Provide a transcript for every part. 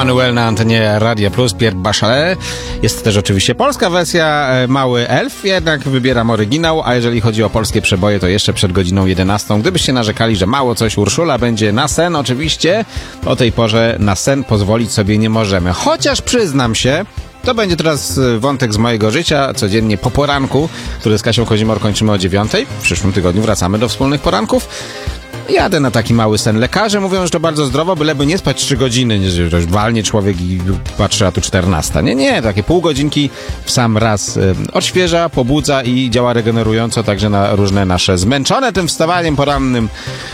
Emmanuel na antenie Radia Plus, Pierre Bachelet. Jest też oczywiście polska wersja, Mały Elf, jednak wybieram oryginał, a jeżeli chodzi o polskie przeboje, to jeszcze przed godziną 11. Gdybyście narzekali, że mało coś, Urszula będzie na sen, oczywiście. O tej porze na sen pozwolić sobie nie możemy. Chociaż przyznam się, to będzie teraz wątek z mojego życia, codziennie po poranku, który z Kasią Kozimor kończymy o 9:00. W przyszłym tygodniu wracamy do wspólnych poranków. Jadę na taki mały sen. Lekarze mówią, że to bardzo zdrowo, byleby nie spać 3 godziny, że już walnie człowiek i patrzy, a tu 14. Nie, takie pół godzinki w sam raz odświeża, pobudza i działa regenerująco także na różne nasze zmęczone tym wstawaniem porannym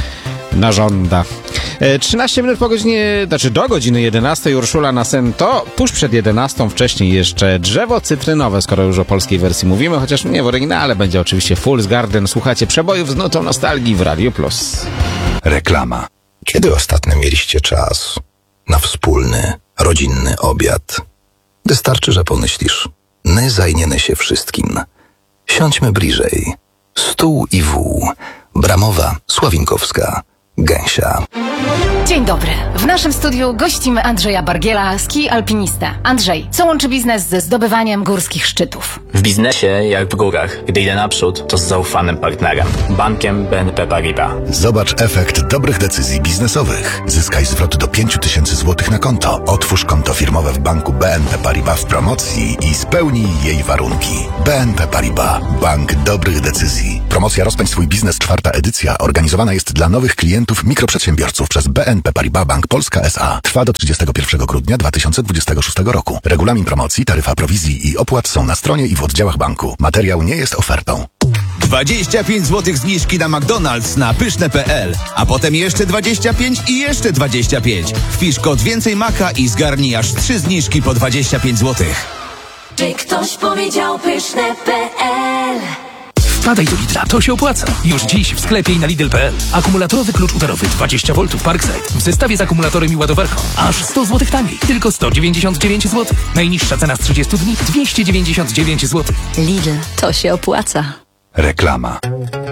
narząda. 13 minut po godzinie, do godziny 11 Urszula na sen to tuż przed 11 wcześniej jeszcze Drzewo cytrynowe, skoro już o polskiej wersji mówimy, chociaż nie w oryginale, będzie oczywiście Fool's Garden. Słuchacie przebojów z nutą nostalgii w Radio Plus. Reklama. Kiedy ostatnio mieliście czas na wspólny, rodzinny obiad? Wystarczy, że pomyślisz. My zajmiemy się wszystkim. Siądźmy bliżej. Stół i wół. Bramowa, Sławinkowska, Gęsia. Dzień dobry. W naszym studiu gościmy Andrzeja Bargiela, ski alpinistę. Andrzej, co łączy biznes ze zdobywaniem górskich szczytów? W biznesie, jak w górach, gdy idę naprzód, to z zaufanym partnerem, bankiem BNP Paribas. Zobacz efekt dobrych decyzji biznesowych. Zyskaj zwrot do 5000 zł na konto. Otwórz konto firmowe w banku BNP Paribas w promocji i spełnij jej warunki. BNP Paribas. Bank dobrych decyzji. Promocja Rozpędź swój biznes, 4. edycja, organizowana jest dla nowych klientów mikroprzedsiębiorców przez BNP Paribas Bank Polska S.A. Trwa do 31 grudnia 2026 roku. Regulamin promocji, taryfa prowizji i opłat są na stronie i w oddziałach banku. Materiał nie jest ofertą. 25 zł zniżki na McDonald's na pyszne.pl, a potem jeszcze 25 i jeszcze 25. Wpisz kod Więcej Maka i zgarnij aż 3 zniżki po 25 zł. Czy ktoś powiedział pyszne.pl? Wpadaj do Lidla, to się opłaca. Już dziś w sklepie i na Lidl.pl. Akumulatorowy klucz udarowy 20 V Parkside w zestawie z akumulatorem i ładowarką. Aż 100 zł taniej. Tylko 199 zł. Najniższa cena z 30 dni 299 zł. Lidl, to się opłaca. Reklama.